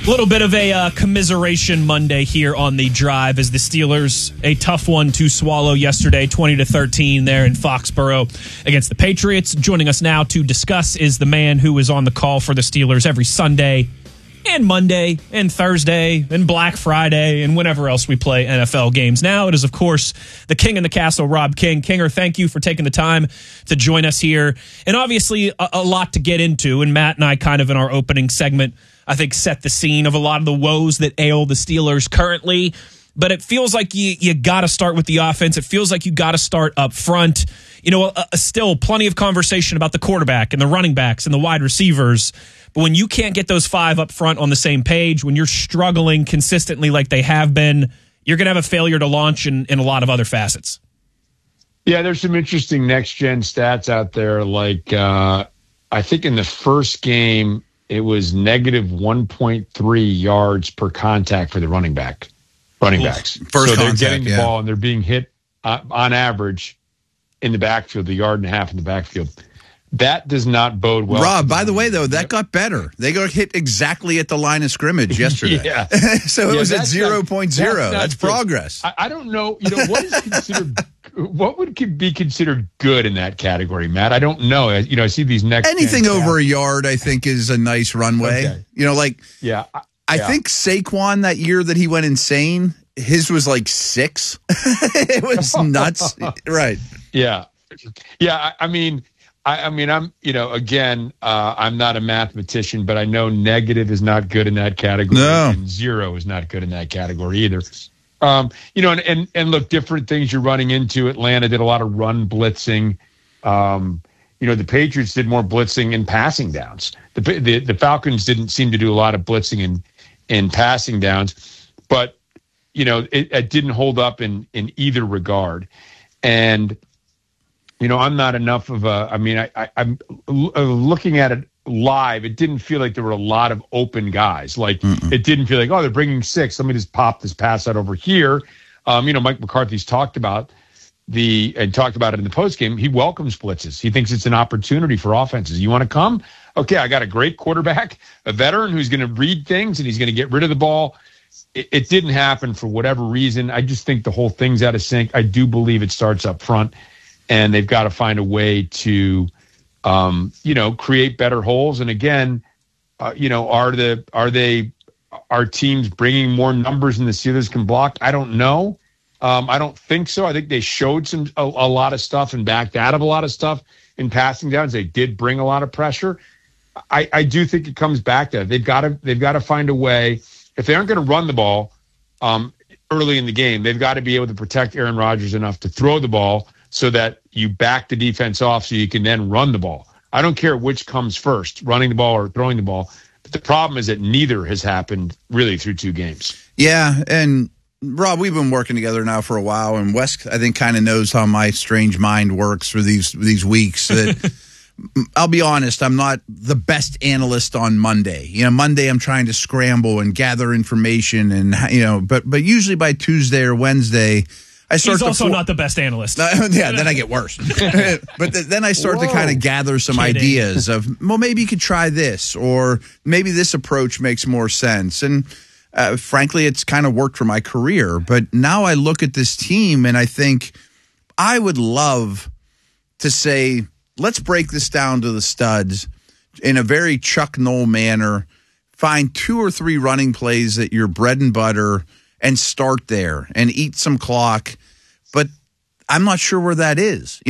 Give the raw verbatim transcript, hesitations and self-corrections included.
A little bit of a uh, commiseration Monday here on The Drive as the Steelers, a tough one to swallow yesterday, twenty to thirteen there in Foxborough against the Patriots. Joining us now to discuss is the man who is on the call for the Steelers every Sunday and Monday and Thursday and Black Friday and whenever else we play N F L games. Now it is, of course, the king in the castle, Rob King. Kinger, thank you for taking the time to join us here. And obviously a, a lot to get into, and Matt and I kind of in our opening segment I think set the scene of a lot of the woes that ail the Steelers currently. But it feels like you you got to start with the offense. It feels like you got to start up front. You know, uh, still plenty of conversation about the quarterback and the running backs and the wide receivers. But when you can't get those five up front on the same page, when you're struggling consistently like they have been, you're going to have a failure to launch in, in a lot of other facets. Yeah, there's some interesting next-gen stats out there. Like, uh, I think in the first game, it was negative one point three yards per contact for the running back, running backs. First so they're contact, getting the yeah. ball and they're being hit uh, on average in the backfield, the yard and a half in the backfield. That does not bode well. Rob, by the way, though, that got better. They got hit exactly at the line of scrimmage yesterday. yeah. so it yeah, was at that's zero not- point zero. That's, not That's good. progress. I, I don't know. You know, what is considered, what would be considered good in that category, Matt? I don't know. I, you know, I see these next Anything over a yard, I think, is a nice runway. Okay. You know, like, Yeah. I, I yeah. think Saquon that year that he went insane, his was like six. It was nuts. Right. Yeah. Yeah. I, I mean, I, I mean, I'm, you know, again, uh, I'm not a mathematician, but I know negative is not good in that category. No. And zero is not good in that category either. Um, you know, and, and, and look, different things you're running into. Atlanta did a lot of run blitzing. Um, you know, the Patriots did more blitzing in passing downs. The, the, the Falcons didn't seem to do a lot of blitzing in, in passing downs, but, you know, it, it didn't hold up in, in either regard. And, you know, I'm not enough of a, I mean, I, I, I'm looking at it live. It didn't feel like there were a lot of open guys. Like, Mm-mm. It didn't feel like, oh, they're bringing six. Let me just pop this pass out over here. Um, you know, Mike McCarthy's talked about the, and talked about it in the postgame. He welcomes blitzes. He thinks it's an opportunity for offenses. You want to come? Okay, I got a great quarterback, a veteran who's going to read things and he's going to get rid of the ball. It, it didn't happen for whatever reason. I just think the whole thing's out of sync. I do believe it starts up front. And they've got to find a way to, um, you know, create better holes. And again, uh, you know, are the are they are teams bringing more numbers than the Steelers can block? I don't know. Um, I don't think so. I think they showed some a, a lot of stuff and backed out of a lot of stuff in passing downs. They did bring a lot of pressure. I, I do think it comes back to that. They've got to they've got to find a way. If they aren't going to run the ball um, early in the game, they've got to be able to protect Aaron Rodgers enough to throw the ball, so that you back the defense off so you can then run the ball. I don't care which comes first, running the ball or throwing the ball. But the problem is that neither has happened really through two games. Yeah, and Rob, we've been working together now for a while, and Wes, I think, kind of knows how my strange mind works for these these weeks. That I'll be honest, I'm not the best analyst on Monday. You know, Monday I'm trying to scramble and gather information, and you know, but but usually by Tuesday or Wednesday, I start He's to also for- not the best analyst. Uh, yeah, then I get worse. But th- then I start Whoa. to kind of gather some Kidding. ideas of, well, maybe you could try this, or maybe this approach makes more sense. And uh, frankly, it's kind of worked for my career. But now I look at this team and I think I would love to say, let's break this down to the studs in a very Chuck Noll manner, find two or three running plays that you're bread and butter, and start there and eat some clock. But I'm not sure where that is.